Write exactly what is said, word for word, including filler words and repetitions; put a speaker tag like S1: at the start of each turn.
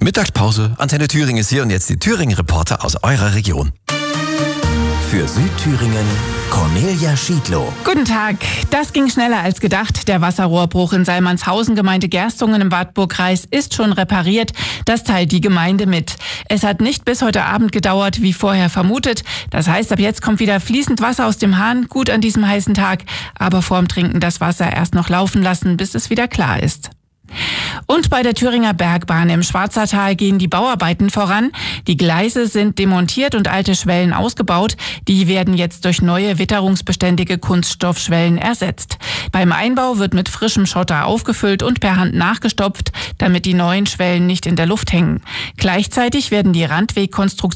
S1: Mittagspause, Antenne Thüringen ist hier und jetzt die Thüringen-Reporter aus eurer Region.
S2: Für Südthüringen Cornelia Schiedlow.
S3: Guten Tag. Das ging schneller als gedacht. Der Wasserrohrbruch in Salmannshausen, Gemeinde Gerstungen im Wartburgkreis, ist schon repariert. Das teilt die Gemeinde mit. Es hat nicht bis heute Abend gedauert, wie vorher vermutet. Das heißt, ab jetzt kommt wieder fließend Wasser aus dem Hahn. Gut an diesem heißen Tag. Aber vorm Trinken das Wasser erst noch laufen lassen, bis es wieder klar ist. Und bei der Thüringer Bergbahn im Schwarzertal gehen die Bauarbeiten voran. Die Gleise sind demontiert und alte Schwellen ausgebaut. Die werden jetzt durch neue witterungsbeständige Kunststoffschwellen ersetzt. Beim Einbau wird mit frischem Schotter aufgefüllt und per Hand nachgestopft, damit die neuen Schwellen nicht in der Luft hängen. Gleichzeitig werden die Randwegkonstruktionen